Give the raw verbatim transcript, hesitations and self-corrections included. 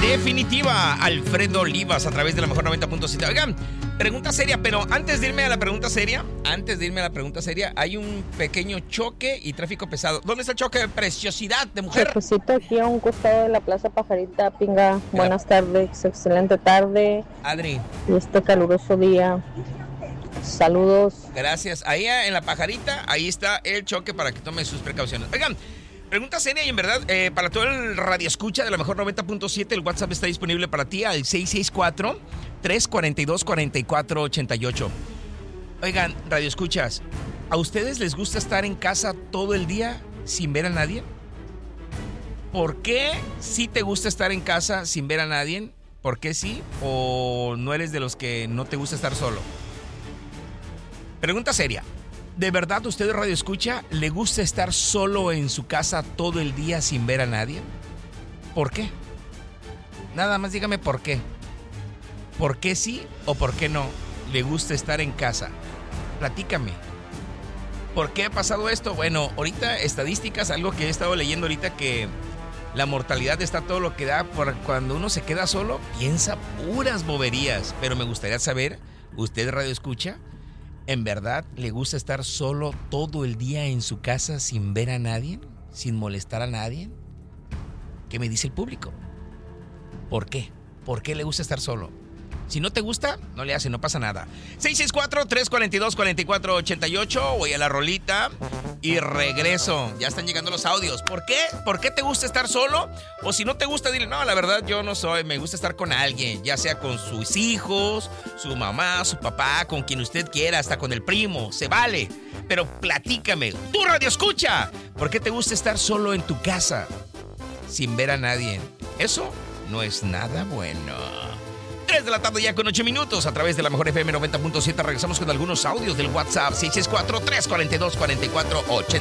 definitiva. Alfredo Olivas a través de la mejor noventa punto siete. Oigan, pregunta seria, pero antes de irme a la pregunta seria, antes de irme a la pregunta seria, hay un pequeño choque y tráfico pesado. ¿Dónde está el choque? Preciosidad de mujer. Jefecito, aquí a un costado de la Plaza Pajarita, Pinga. Buenas tardes, excelente tarde. Adri. Y este caluroso día. Saludos. Gracias. Ahí en la Pajarita, ahí está el choque para que tome sus precauciones. Oigan, pregunta seria y en verdad, eh, para todo el radio escucha de la mejor noventa punto siete, el WhatsApp está disponible para ti al seis seis cuatro, tres cuatro dos, cuatro cuatro ocho ocho. Oigan, radio escuchas, ¿a ustedes les gusta estar en casa todo el día sin ver a nadie? ¿Por qué sí te gusta estar en casa sin ver a nadie? ¿Por qué sí? ¿O no eres de los que no te gusta estar solo? Pregunta seria. ¿De verdad usted radio escucha le gusta estar solo en su casa todo el día sin ver a nadie? ¿Por qué? Nada más dígame por qué. ¿Por qué sí o por qué no le gusta estar en casa? Platícame. ¿Por qué ha pasado esto? Bueno, ahorita estadísticas, algo que he estado leyendo ahorita, que la mortalidad está todo lo que da. Por cuando uno se queda solo, piensa puras boberías. Pero me gustaría saber, ¿usted radio escucha? ¿En verdad le gusta estar solo todo el día en su casa sin ver a nadie? ¿Sin molestar a nadie? ¿Qué me dice el público? ¿Por qué? ¿Por qué le gusta estar solo? Si no te gusta, no le hace, no pasa nada. seis seis cuatro, tres cuatro dos, cuatro cuatro ocho ocho. Voy a la rolita y regreso. Ya están llegando los audios. ¿Por qué? ¿Por qué te gusta estar solo? O si no te gusta, dile, no, la verdad yo no soy. Me gusta estar con alguien, ya sea con sus hijos, su mamá, su papá, con quien usted quiera, hasta con el primo. Se vale. Pero platícame. ¡Tu radio escucha! ¿Por qué te gusta estar solo en tu casa sin ver a nadie? Eso no es nada bueno. tres de la tarde ya con ocho minutos a través de la mejor F M noventa punto siete. Regresamos con algunos audios del WhatsApp seis seis cuatro, tres cuatro dos, cuatro cuatro ocho